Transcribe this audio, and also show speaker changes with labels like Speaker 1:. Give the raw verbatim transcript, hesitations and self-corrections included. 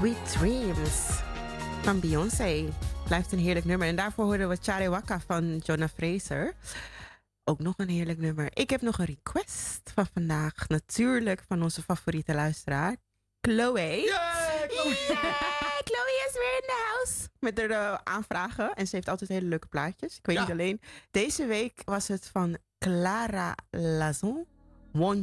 Speaker 1: Sweet Dreams van Beyoncé. Blijft een heerlijk nummer. En daarvoor hoorden we Chare Waka van Jonah Fraser. Ook nog een heerlijk nummer. Ik heb nog een request van vandaag. Natuurlijk van onze favoriete luisteraar. Chloe.
Speaker 2: Yeah, Chloe.
Speaker 1: Yeah, Chloe is weer in de house. Met haar uh, aanvragen. En ze heeft altijd hele leuke plaatjes. Ik weet
Speaker 2: Ja.
Speaker 1: niet alleen. Deze week was het van Clara Lazon. One